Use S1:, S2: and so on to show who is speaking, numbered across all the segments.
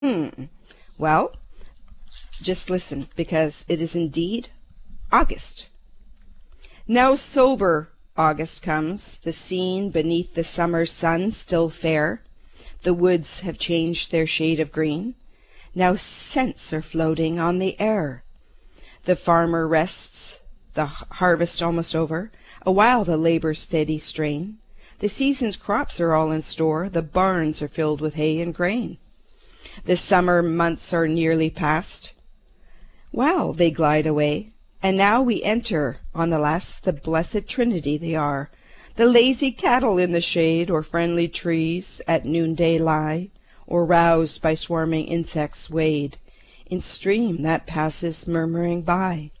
S1: Well, just listen, because it is indeed August. Now sober August comes, the scene beneath the summer sun still fair. The woods have changed their shade of green. Now scents are floating on the air. The farmer rests, the harvest almost over, awhile the labor's steady strain. The season's crops are all in store, the barns are filled with hay and grain. The summer months are nearly past. Well, they glide away, and now we enter on the last the blessed Trinity they are. The lazy cattle in the shade or friendly trees at noonday lie, or roused by swarming insects wade in stream that passes murmuring by.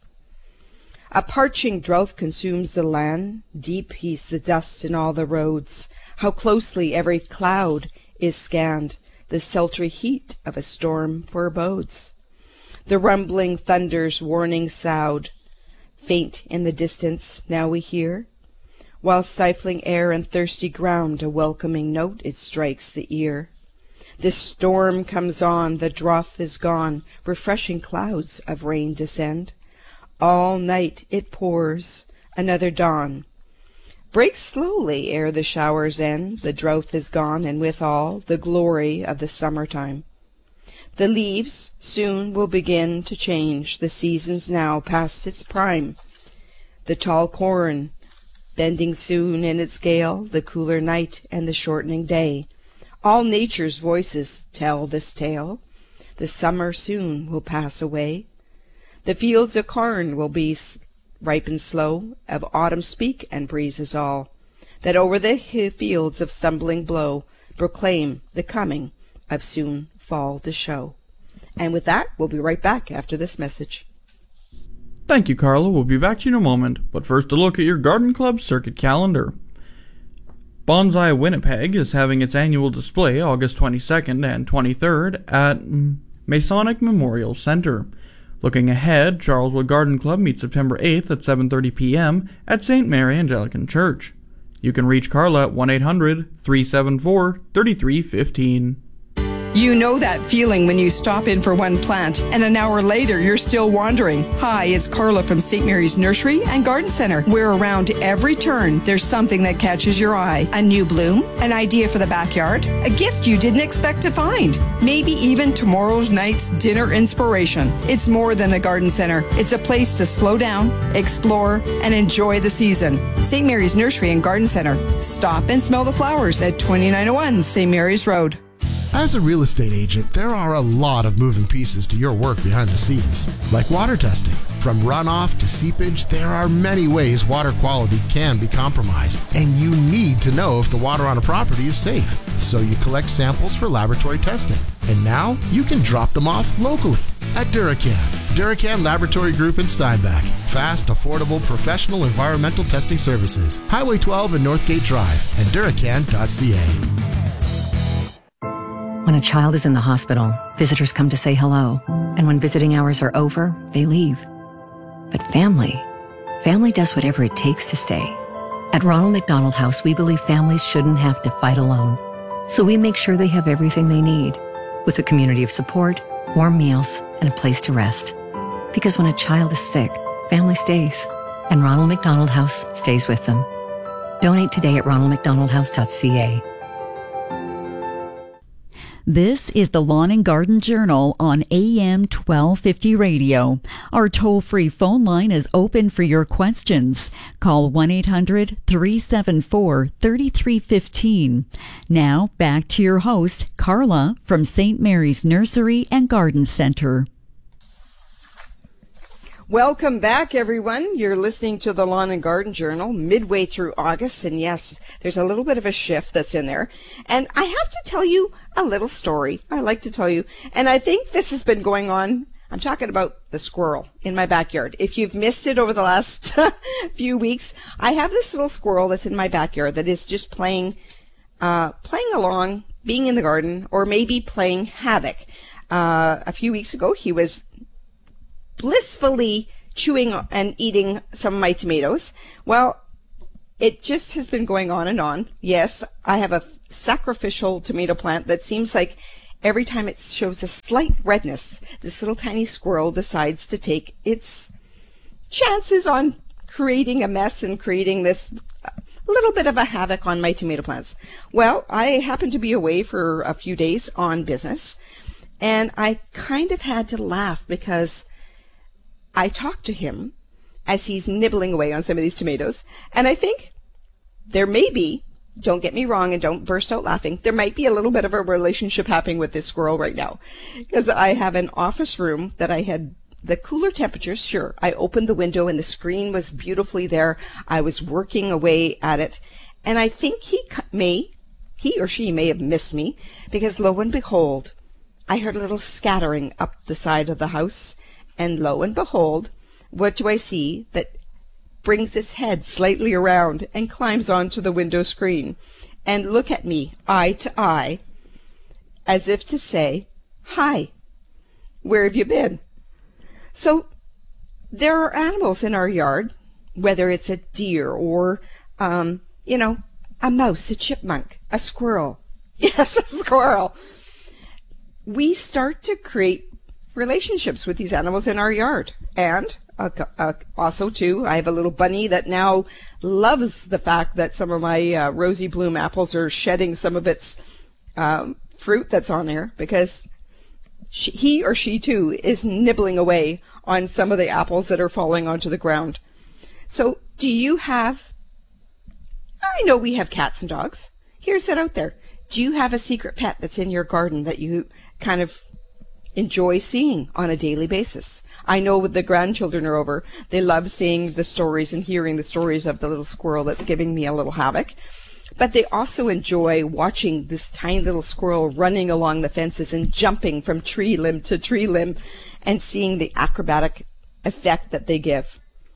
S1: A parching drought consumes the land, deep heaves the dust in all the roads. How closely every cloud is scanned, the sultry heat of a storm forebodes. The rumbling thunder's warning sound, faint in the distance now we hear, while stifling air and thirsty ground a welcoming note it strikes the ear. The storm comes on, the drouth is gone, refreshing clouds of rain descend. All night it pours, another dawn breaks slowly ere the showers end. The drouth is gone, and with all the glory of the summertime. The leaves soon will begin to change, the season's now past its prime. The tall corn bending soon in its gale, the cooler night and the shortening day. All nature's voices tell this tale. The summer soon will pass away. The fields of corn will be ripen slow, of autumn speak and breezes all, that over the fields of stumbling blow, proclaim the coming of soon fall to show. And with that, we'll be right back after this message.
S2: Thank you, Carla. We'll be back to you in a moment, but first a look at your Garden Club circuit calendar. Bonsai Winnipeg is having its annual display August 22nd and 23rd at Masonic Memorial Center. Looking ahead, Charleswood Garden Club meets September 8th at 7:30 p.m. at St. Mary Anglican Church. You can reach Carla at 1-800-374-3315.
S3: You know that feeling when you stop in for one plant and an hour later you're still wandering. Hi, it's Carla from St. Mary's Nursery and Garden Center, where around every turn there's something that catches your eye. A new bloom, an idea for the backyard, a gift you didn't expect to find, maybe even tomorrow's night's dinner inspiration. It's more than a garden center. It's a place to slow down, explore, and enjoy the season. St. Mary's Nursery and Garden Center. Stop and smell the flowers at 2901 St. Mary's Road.
S4: As a real estate agent, there are a lot of moving pieces to your work behind the scenes, like water testing. From runoff to seepage, there are many ways water quality can be compromised, and you need to know if the water on a property is safe. So you collect samples for laboratory testing, and now you can drop them off locally at Duracan. Duracan Laboratory Group in Steinbach. Fast, affordable, professional environmental testing services. Highway 12 and Northgate Drive and Duracan.ca.
S5: When a child is in the hospital, visitors come to say hello. And when visiting hours are over, they leave. But family does whatever it takes to stay. At Ronald McDonald House, we believe families shouldn't have to fight alone. So we make sure they have everything they need, with a community of support, warm meals, and a place to rest. Because when a child is sick, family stays. And Ronald McDonald House stays with them. Donate today at ronaldmcdonaldhouse.ca.
S6: This is the Lawn and Garden Journal on AM 1250 radio. Our toll-free phone line is open for your questions. Call 1-800-374-3315. Now, back to your host, Carla, from St. Mary's Nursery and Garden Center.
S1: Welcome back, everyone. You're listening to the Lawn and Garden Journal midway through August, and yes, there's a little bit of a shift that's in there. And I have to tell you a little story. I like to tell you, and I think this has been going on. I'm talking about the squirrel in my backyard. If you've missed it over the last few weeks, I have this little squirrel that's in my backyard that is just playing along, being in the garden, or maybe playing havoc. A few weeks ago, he was blissfully chewing and eating some of my tomatoes. Well, it just has been going on and on. Yes, I have a sacrificial tomato plant that seems like every time it shows a slight redness, this little tiny squirrel decides to take its chances on creating a mess and creating this little bit of a havoc on my tomato plants. Well, I happened to be away for a few days on business, and I kind of had to laugh because I talked to him as he's nibbling away on some of these tomatoes, and I think there may be, don't get me wrong and don't burst out laughing, there might be a little bit of a relationship happening with this squirrel right now, because I have an office room that I had the cooler temperatures. Sure, I opened the window and the screen was beautifully there. I was working away at it, and I think he or she may have missed me, because lo and behold, I heard a little scattering up the side of the house, and lo and behold, what do I see that brings its head slightly around and climbs onto the window screen and look at me eye to eye, as if to say, "Hi, where have you been?" So there are animals in our yard, whether it's a deer or, a mouse, a chipmunk, a squirrel. Yes, a squirrel. We start to create relationships with these animals in our yard. And also, too, I have a little bunny that now loves the fact that some of my rosy bloom apples are shedding some of its fruit that's on there, because he or she, too, is nibbling away on some of the apples that are falling onto the ground. So do you have, I know we have cats and dogs. Here's it out there. Do you have a secret pet that's in your garden that you kind of enjoy seeing on a daily basis? I know when the grandchildren are over, they love seeing the stories and hearing the stories of the little squirrel that's giving me a little havoc. But they also enjoy watching this tiny little squirrel running along the fences and jumping from tree limb to tree limb and seeing the acrobatic effect that they give.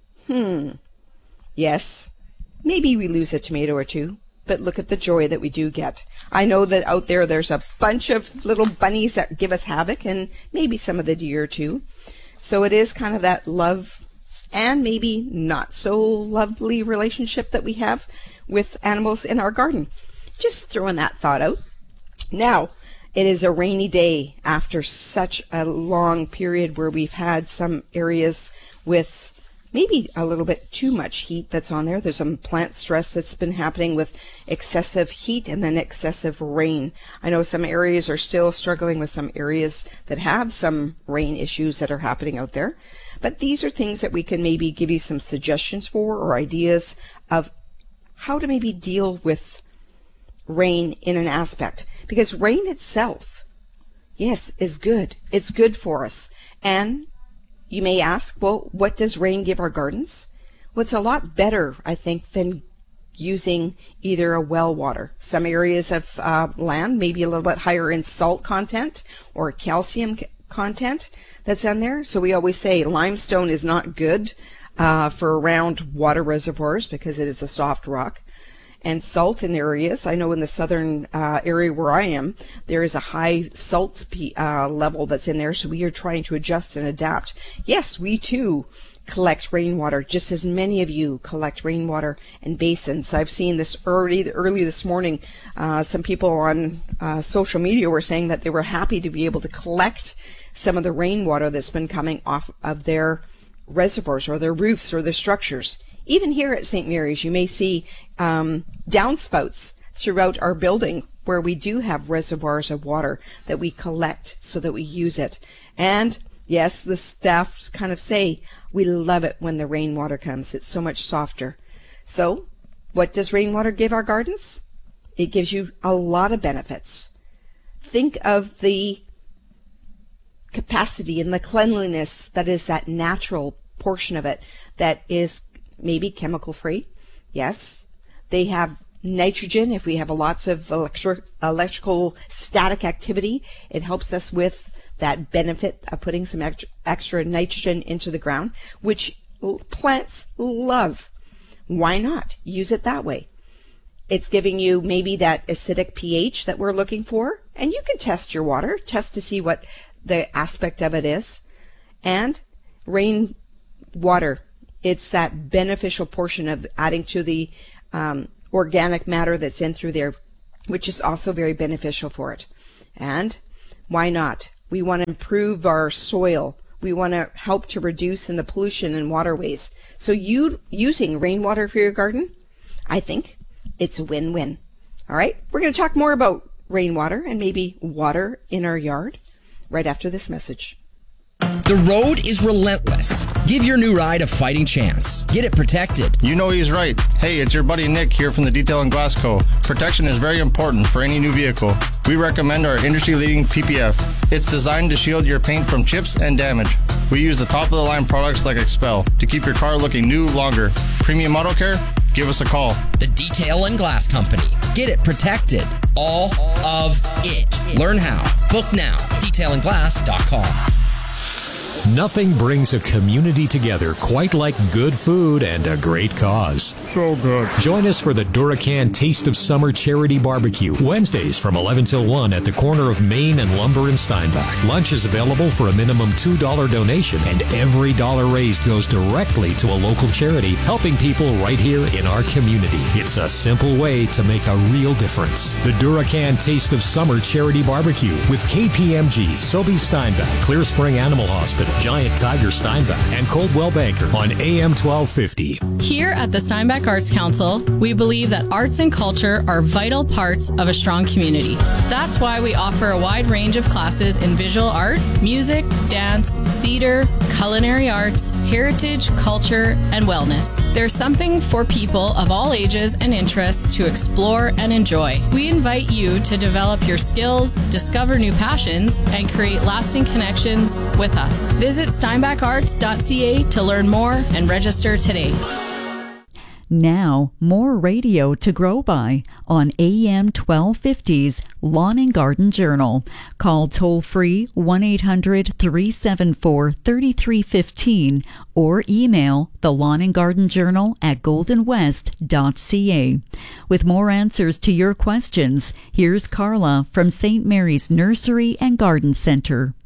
S1: Yes, maybe we lose a tomato or two, but look at the joy that we do get. I know that out there's a bunch of little bunnies that give us havoc, and maybe some of the deer too. So it is kind of that love and maybe not so lovely relationship that we have with animals in our garden. Just throwing that thought out. Now, it is a rainy day after such a long period where we've had some areas with maybe a little bit too much heat that's on there. There's some plant stress that's been happening with excessive heat and then excessive rain. I know some areas are still struggling with some areas that have some rain issues that are happening out there. But these are things that we can maybe give you some suggestions for, or ideas of how to maybe deal with rain in an aspect. Because rain itself, yes, is good. It's good for us. And you may ask, well, what does rain give our gardens? Well, it's a lot better, I think, than using either a well water. Some areas of land may be a little bit higher in salt content or calcium content that's in there. So we always say limestone is not good for around water reservoirs because it is a soft rock. And salt in areas, I know in the southern area where I am, there is a high salt level that's in there, so we are trying to adjust and adapt. Yes, we too collect rainwater, just as many of you collect rainwater in basins. I've seen this early this morning. Some people on social media were saying that they were happy to be able to collect some of the rainwater that's been coming off of their reservoirs or their roofs or their structures. Even here at St. Mary's, you may see downspouts throughout our building where we do have reservoirs of water that we collect so that we use it. And yes, the staff kind of say, we love it when the rainwater comes. It's so much softer. So what does rainwater give our gardens? It gives you a lot of benefits. Think of the capacity and the cleanliness that is that natural portion of it that is maybe chemical free. Yes, they have nitrogen. If we have lots of electrical static activity, it helps us with that benefit of putting some extra nitrogen into the ground, which plants love. Why not use it that way? It's giving you maybe that acidic pH that we're looking for, and you can test your water, test to see what the aspect of it is. And rainwater, it's that beneficial portion of adding to the organic matter that's in through there, which is also very beneficial for it. And Why not? We want to improve our soil. We want to help to reduce in the pollution in waterways. So you using rainwater for your garden, I think it's a win-win. All right, we're going to talk more about rainwater and maybe water in our yard right after this message.
S7: The road is relentless. Give your new ride a fighting chance. Get it protected.
S8: You know he's right. Hey, it's your buddy Nick here from the Detail and Glass Co. Protection is very important for any new vehicle. We recommend our industry-leading PPF. It's designed to shield your paint from chips and damage. We use the top-of-the-line products like Expel to keep your car looking new longer. Premium Auto Care? Give us a call.
S7: The Detail and Glass Company. Get it protected. All of it. Learn how. Book now. detailandglass.com.
S9: Nothing brings a community together quite like good food and a great cause.
S8: So good.
S9: Join us for the Duracan Taste of Summer Charity Barbecue, Wednesdays from 11 till 1 at the corner of Main and Lumber in Steinbach. Lunch is available for a minimum $2 donation, and every dollar raised goes directly to a local charity, helping people right here in our community. It's a simple way to make a real difference. The Duracan Taste of Summer Charity Barbecue with KPMG, Sobey Steinbach, Clear Spring Animal Hospital, Giant Tiger Steinbach, and Coldwell Banker on AM 1250.
S10: Here at the Steinbach Arts Council, we believe that arts and culture are vital parts of a strong community. That's why we offer a wide range of classes in visual art, music, dance, theater, culinary arts, heritage, culture, and wellness. There's something for people of all ages and interests to explore and enjoy. We invite you to develop your skills, discover new passions, and create lasting connections with us. Visit steinbacharts.ca to learn more and register today.
S6: Now, more radio to grow by on AM 1250's Lawn and Garden Journal. Call toll-free 1-800-374-3315 or email the Lawn and Garden Journal at goldenwest.ca. With more answers to your questions, here's Carla from St. Mary's Nursery and Garden Center.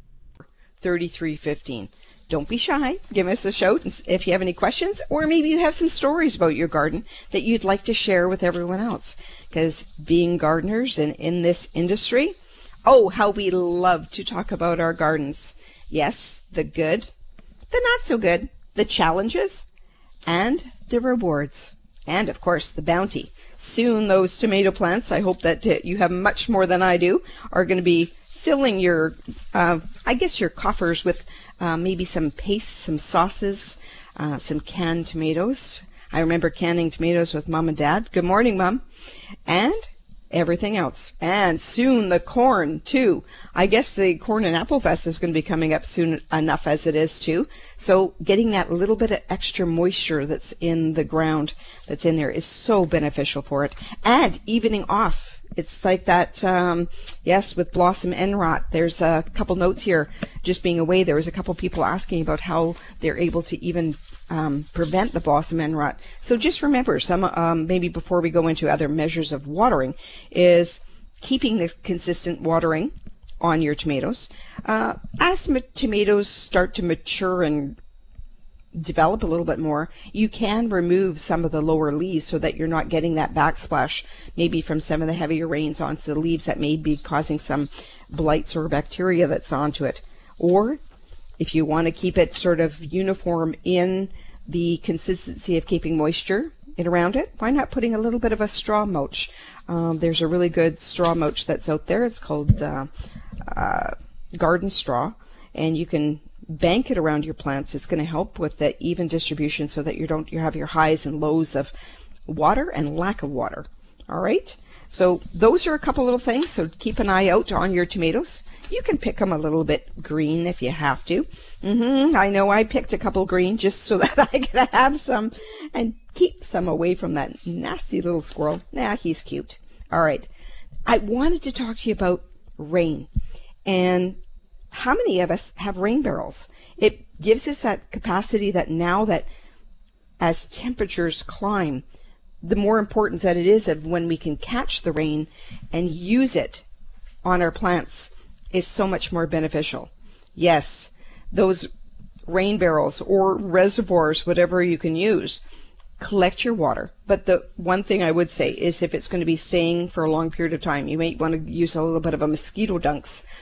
S1: 3315. Don't be shy. Give us a shout if you have any questions, or maybe you have some stories about your garden that you'd like to share with everyone else. Because being gardeners and in this industry, oh, how we love to talk about our gardens. Yes, the good, the not so good, the challenges, and the rewards. And, of course, the bounty. Soon, those tomato plants, I hope that you have much more than I do, are going to be filling your, your coffers with maybe some paste, some sauces, some canned tomatoes. I remember canning tomatoes with Mom and Dad. Good morning, Mom. And everything else. And soon the corn, too. I guess the Corn and Apple Fest is going to be coming up soon enough as it is, too. So getting that little bit of extra moisture that's in the ground, that's in there, is so beneficial for it. And evening off. It's like that, yes, with blossom end rot. There's a couple notes here. Just being away, there was a couple people asking about how they're able to even prevent the blossom end rot. So just remember, some maybe before we go into other measures of watering, is keeping this consistent watering on your tomatoes. As tomatoes start to mature and develop a little bit more, you can remove some of the lower leaves so that you're not getting that backsplash maybe from some of the heavier rains onto the leaves that may be causing some blights or bacteria that's onto it. Or if you want to keep it sort of uniform in the consistency of keeping moisture around it, why not putting a little bit of a straw mulch? There's a really good straw mulch that's out there. It's called garden straw, and you can bank it around your plants. It's going to help with the even distribution so that you have your highs and lows of water and lack of water. All right, so those are a couple little things, so keep an eye out on your tomatoes. You can pick them a little bit green if you have to. I know I picked a couple green just so that I could have some and keep some away from that nasty little squirrel. Nah, he's cute. All right, I wanted to talk to you about rain. And how many of us have rain barrels? It gives us that capacity that now that as temperatures climb, the more importance that it is of when we can catch the rain and use it on our plants is so much more beneficial. Yes, those rain barrels or reservoirs, whatever you can use, collect your water. But the one thing I would say is if it's going to be staying for a long period of time, you might want to use a little bit of a mosquito dunks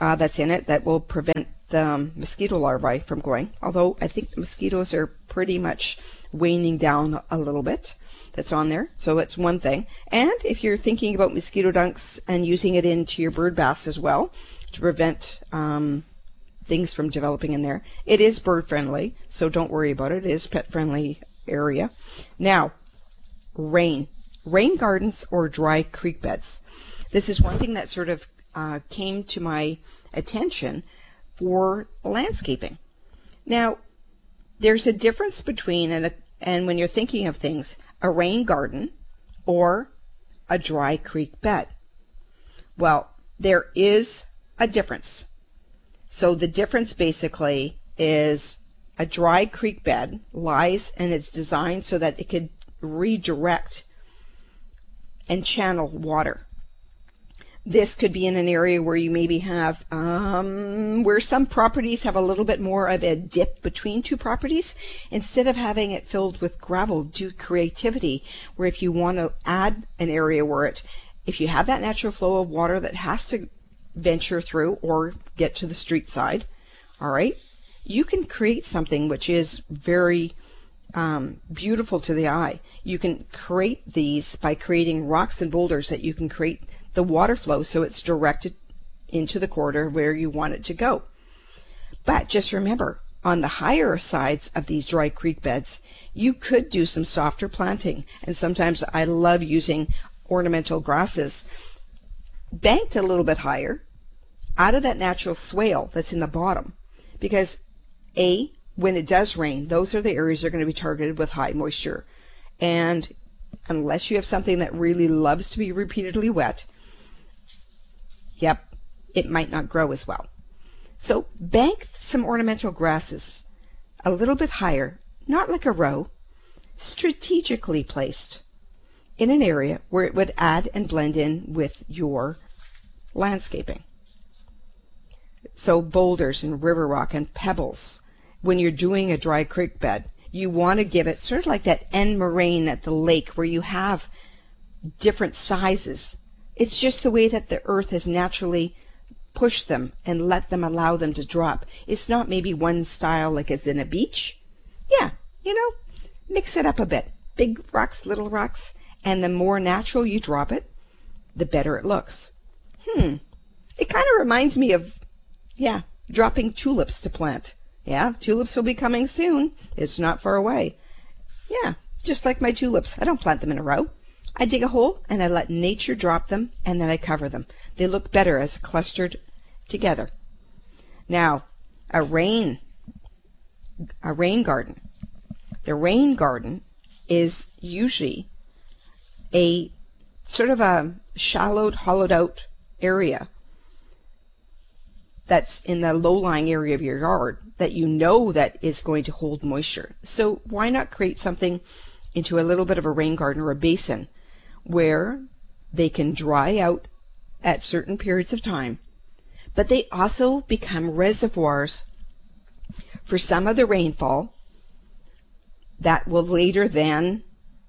S1: that's in it that will prevent the mosquito larvae from growing. Although I think the mosquitoes are pretty much waning down a little bit. That's on there. So it's one thing. And if you're thinking about mosquito dunks and using it into your bird baths as well to prevent things from developing in there, it is bird friendly. So don't worry about it. It is pet friendly area. Now, rain gardens or dry creek beds. This is one thing that sort of came to my attention for landscaping. Now, there's a difference between, and when you're thinking of things, a rain garden or a dry creek bed. Well, there is a difference. So the difference basically is a dry creek bed lies and it's designed so that it could redirect and channel water. This could be in an area where you maybe have, where some properties have a little bit more of a dip between two properties. Instead of having it filled with gravel, do creativity, where if you want to add an area where if you have that natural flow of water that has to venture through or get to the street side, all right, you can create something which is very beautiful to the eye. You can create these by creating rocks and boulders that you can create the water flow so it's directed into the corridor where you want it to go. But just remember, on the higher sides of these dry creek beds, you could do some softer planting. And sometimes I love using ornamental grasses banked a little bit higher out of that natural swale that's in the bottom. Because when it does rain, those are the areas that are going to be targeted with high moisture. And unless you have something that really loves to be repeatedly wet, it might not grow as well. So bank some ornamental grasses a little bit higher, not like a row, strategically placed in an area where it would add and blend in with your landscaping. So boulders and river rock and pebbles. When you're doing a dry creek bed, you want to give it sort of like that end moraine at the lake where you have different sizes. It's just the way that the earth has naturally pushed them and let them allow them to drop. It's not maybe one style like as in a beach. Yeah, mix it up a bit. Big rocks, little rocks, and the more natural you drop it, the better it looks. It kind of reminds me of, dropping tulips to plant. Yeah, tulips will be coming soon. It's not far away. Yeah, just like my tulips. I don't plant them in a row. I dig a hole and I let nature drop them and then I cover them. They look better as clustered together. Now, a rain garden. The rain garden is usually a sort of a shallowed, hollowed out area that's in the low-lying area of your yard that you know that is going to hold moisture. So why not create something into a little bit of a rain garden or a basin where they can dry out at certain periods of time, but they also become reservoirs for some of the rainfall that will later then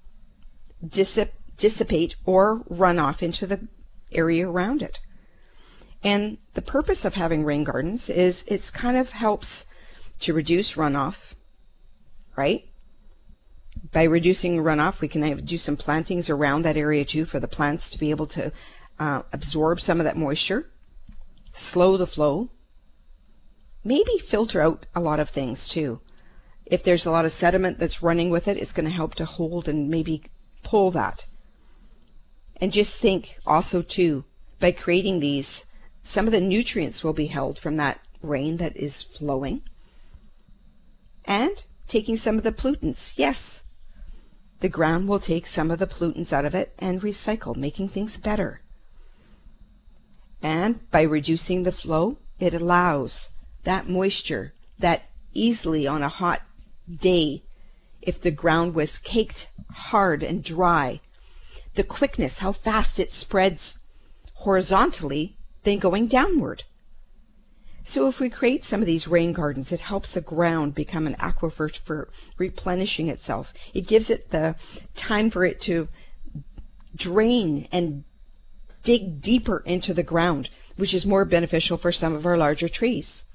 S1: dissipate or run off into the area around it. And the purpose of having rain gardens is it's kind of helps to reduce runoff, right? By reducing runoff, we can do some plantings around that area too for the plants to be able to absorb some of that moisture, slow the flow, maybe filter out a lot of things too. If there's a lot of sediment that's running with it, it's going to help to hold and maybe pull that. And just think also too, by creating these, some of the nutrients will be held from that rain that is flowing. And taking some of the pollutants, yes, the ground will take some of the pollutants out of it and recycle, making things better. And by reducing the flow, it allows that moisture that easily on a hot day, if the ground was caked hard and dry, the quickness, how fast it spreads horizontally than going downward. So if we create some of these rain gardens, it helps the ground become an aquifer for replenishing itself. It gives it the time for it to drain and dig deeper into the ground which is more beneficial for some of our larger trees.